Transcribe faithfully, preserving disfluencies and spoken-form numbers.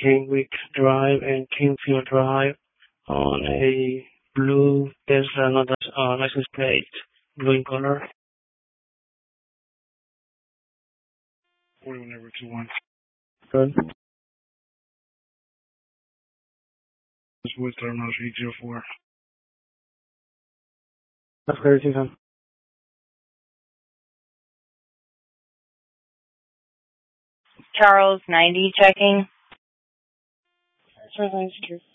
Kingwick Drive and Kingfield Drive on a blue Tesla, not a uh, license plate, blue in color. forty-one number two one. Good. This was terminal eight zero four. That's clear, Susan. Charles ninety checking. Sure, thanks,